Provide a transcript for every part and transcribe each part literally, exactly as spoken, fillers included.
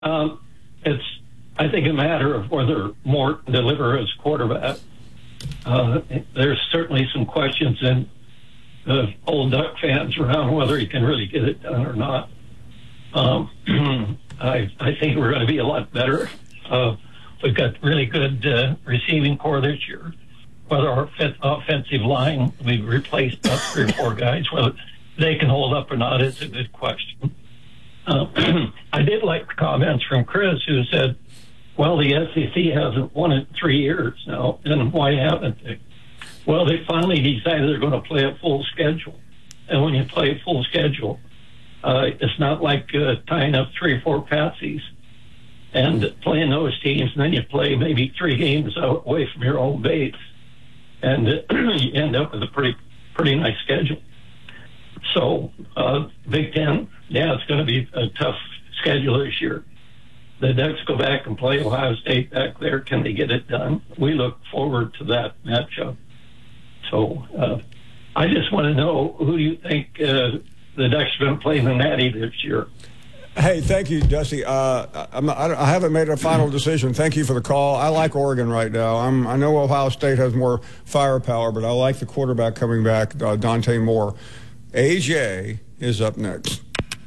Um, it's, I think, a matter of whether Mort can deliver as quarterback. Uh, there's certainly some questions in the old Duck fans around whether he can really get it done or not. Um, I, I think we're going to be a lot better. Uh, we've got really good uh, receiving core this year. Whether our offensive line, we've replaced about three or four guys, whether they can hold up or not is a good question. Uh, I did like the comments from Chris, who said, well, the S E C hasn't won in three years now, and why haven't they? Well, they finally decided they're going to play a full schedule. And when you play a full schedule, uh, it's not like uh, tying up three or four patsies and playing those teams, and then you play maybe three games away from your own base, and uh, you end up with a pretty, pretty nice schedule. So, uh, Big Ten, yeah, it's going to be a tough schedule this year. The Ducks go back and play Ohio State back there. Can they get it done? We look forward to that matchup. So, uh, I just want to know, who do you think uh, the Ducks are going to play in the Natty this year? Hey, thank you, Dusty. Uh, I'm, I haven't made a final decision. Thank you for the call. I like Oregon right now. I'm, I know Ohio State has more firepower, but I like the quarterback coming back, uh, Dante Moore. A J is up next.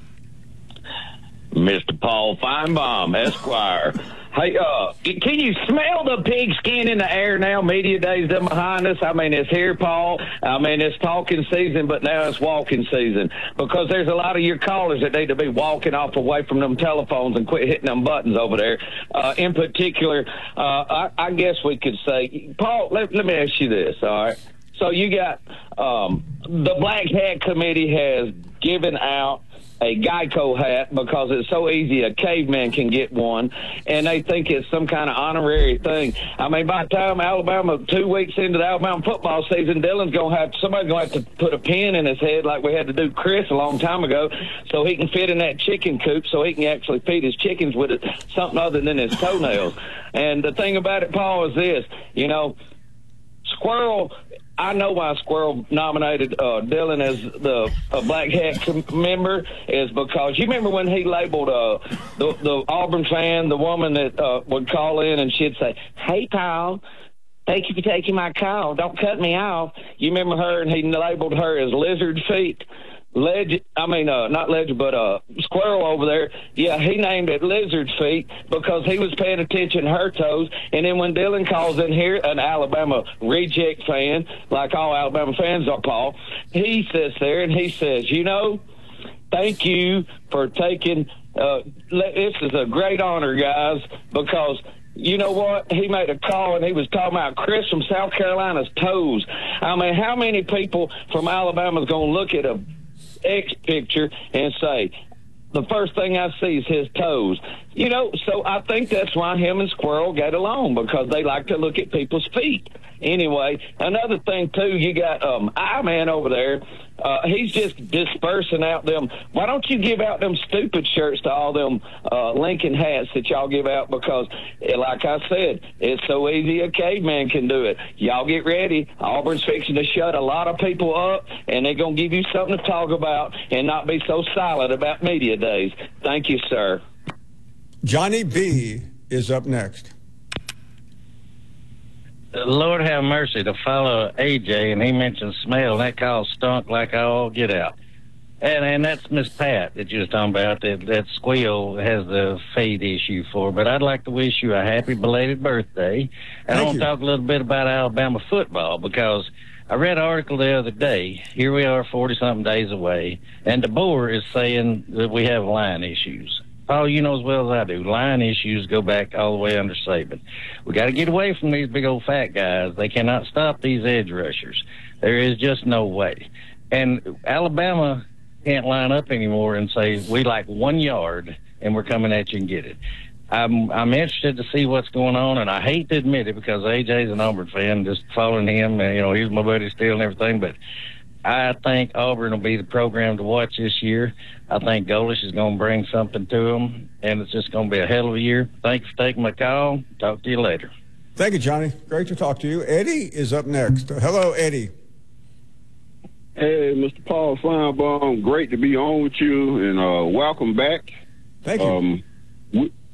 Mister Paul Feinbaum, Esquire. Hey, uh, can you smell the pigskin in the air now? Media days done behind us. I mean, it's here, Paul. I mean, it's talking season, but now it's walking season, because there's a lot of your callers that need to be walking off away from them telephones and quit hitting them buttons over there. Uh, in particular, uh, I, I guess we could say, Paul, let, let me ask you this, all right? So you got um, the Black Hat Committee has given out a Geico hat because it's so easy a caveman can get one, and they think it's some kind of honorary thing. I mean, by the time Alabama, two weeks into the Alabama football season, Dylan's gonna have somebody's gonna have to put a pin in his head like we had to do Chris a long time ago, so he can fit in that chicken coop, so he can actually feed his chickens with it, something other than his toenails. And the thing about it, Paul, is this: you know, Squirrel. I know why Squirrel nominated uh, Dylan as the uh, Black Hat member is because you remember when he labeled uh, the, the Auburn fan, the woman that uh, would call in and she'd say, "Hey, Paul, thank you for taking my call. Don't cut me off." You remember her, and he labeled her as Lizard Feet. Legend, I mean, uh, not Legend, but uh, Squirrel over there. Yeah, he named it Lizard Feet because he was paying attention to her toes. And then when Dylan calls in here, an Alabama reject fan, like all Alabama fans are, Paul, he sits there and he says, you know, thank you for taking, uh, this is a great honor, guys, because you know what? He made a call, and he was talking about Chris from South Carolina's toes. I mean, how many people from Alabama is going to look at a X picture and say, the first thing I see is his toes? You know, so I think that's why him and Squirrel get along, because they like to look at people's feet. Anyway, another thing, too, you got um, I-Man over there. Uh, he's just dispersing out them. Why don't you give out them stupid shirts to all them uh, Lincoln hats that y'all give out? Because, like I said, it's so easy a caveman can do it. Y'all get ready. Auburn's fixing to shut a lot of people up, and they're going to give you something to talk about and not be so silent about media days. Thank you, sir. Johnny B. is up next. Lord have mercy, to follow A J, and he mentioned smell, and that call stunk like all get out. And and that's Miss Pat that you was talking about, that, that Squeal has the fade issue for. But I'd like to wish you a happy belated birthday. And I want to talk a little bit about Alabama football, because I read an article the other day. Here we are forty-something days away, and DeBoer is saying that we have line issues. Paul, you know as well as I do, line issues go back all the way under Saban. We got to get away from these big old fat guys. They cannot stop these edge rushers. There is just no way. And Alabama can't line up anymore and say, we like one yard and we're coming at you and get it. I'm I'm interested to see what's going on, and I hate to admit it because A J's an Auburn fan, just following him, and, you know, he's my buddy still and everything, but I think Auburn will be the program to watch this year. I think Golish is going to bring something to them, and it's just going to be a hell of a year. Thank you for taking my call. Talk to you later. Thank you, Johnny. Great to talk to you. Eddie is up next. Hello, Eddie. Hey, Mister Paul Feinbaum, great to be on with you, and uh, welcome back. Thank you. Um, we,